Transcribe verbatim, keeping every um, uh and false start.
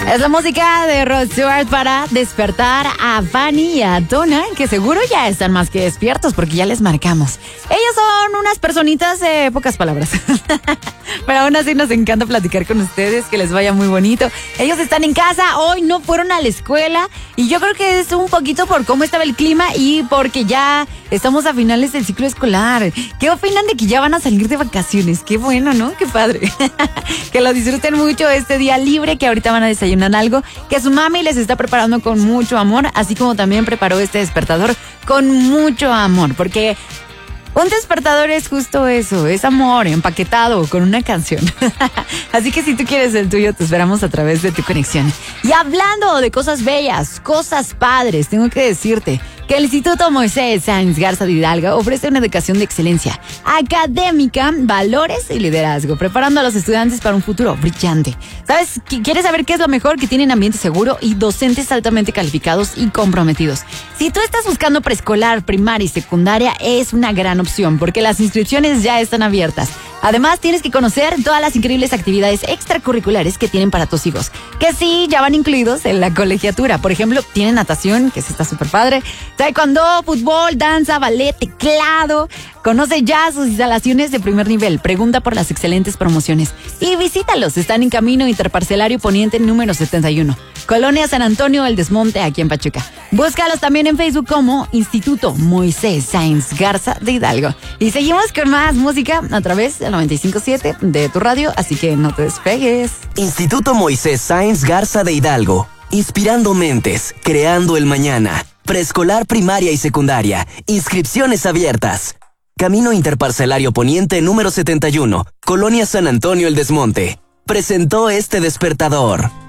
Es la música de Rod Stewart para despertar a Fanny y a Donna, que seguro ya están más que despiertos porque ya les marcamos. Ellos son unas personitas de pocas palabras, pero aún así nos encanta platicar con ustedes, que les vaya muy bonito. Ellos están en casa, hoy no fueron a la escuela y yo creo que es un poquito por cómo estaba el clima y porque ya estamos a finales del ciclo escolar. ¿Qué opinan de que ya van a salir de vacaciones? Qué bueno, ¿no? Qué padre. Que lo disfruten mucho este día libre, que ahorita van a desayunar algo que su mami les está preparando con mucho amor, así como también preparó este despertador con mucho amor, porque un despertador es justo eso, es amor empaquetado con una canción. Así que si tú quieres el tuyo, te esperamos a través de tu conexión. Y hablando de cosas bellas, cosas padres, tengo que decirte que el Instituto Moisés Sáenz Garza de Hidalgo ofrece una educación de excelencia académica, valores y liderazgo, preparando a los estudiantes para un futuro brillante. ¿Sabes? ¿Quieres saber qué es lo mejor? Que tienen ambiente seguro y docentes altamente calificados y comprometidos. Si tú estás buscando preescolar, primaria y secundaria, es una gran opción porque las inscripciones ya están abiertas. Además, tienes que conocer todas las increíbles actividades extracurriculares que tienen para tus hijos, que sí, ya van incluidos en la colegiatura. Por ejemplo, tienen natación, que sí está súper padre, taekwondo, fútbol, danza, ballet, teclado. Conoce ya sus instalaciones de primer nivel. Pregunta por las excelentes promociones y visítalos. Están en Camino Interparcelario Poniente número setenta y uno, Colonia San Antonio El Desmonte, aquí en Pachuca. Búscalos también en Facebook como Instituto Moisés Sáenz Garza de Hidalgo. Y seguimos con más música a través del noventa y cinco punto siete de tu radio, así que no te despegues. Instituto Moisés Sáenz Garza de Hidalgo. Inspirando mentes, creando el mañana. Preescolar, primaria y secundaria. Inscripciones abiertas. Camino Interparcelario Poniente número setenta y uno, Colonia San Antonio El Desmonte. Presentó este despertador.